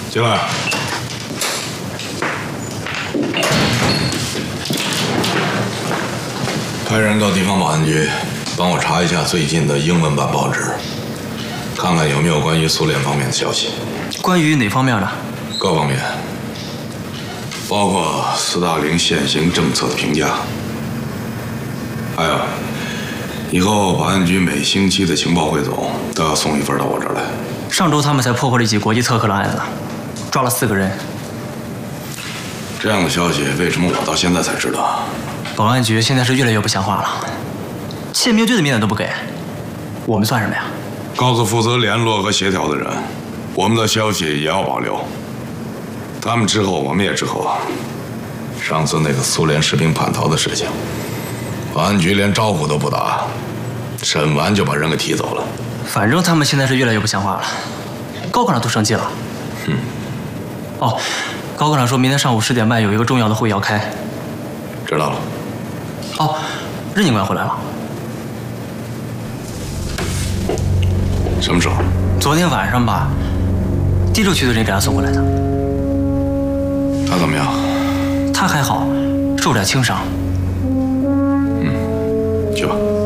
进来。派人到地方保安局，帮我查一下最近的英文版报纸，看看有没有关于苏联方面的消息。 关于哪方面的？ 各方面，包括斯大林现行政策的评价。还有，以后保安局每星期的情报汇总都要送一份到我这儿来。 上周他们才破获了一起国际特克的案子，抓了4个人。 这样的消息为什么我到现在才知道？ 保安局现在是越来越不像话了，宪兵队的面子都不给，我们算什么呀？ 告诉负责联络和协调的人，我们的消息也要保留。他们之后，我们也之后。上次那个苏联士兵叛逃的事情，保安局连招呼都不打，审完就把人给提走了。 反正他们现在是越来越不像话了，高科长都生气了。哦，高科长说明天上午10点半有一个重要的会议要开。 知道了。 哦，任警官回来了。 什么时候？ 昨天晚上吧，第6区的人给他送过来的。 他怎么样？ 他还好，受点轻伤。 去吧。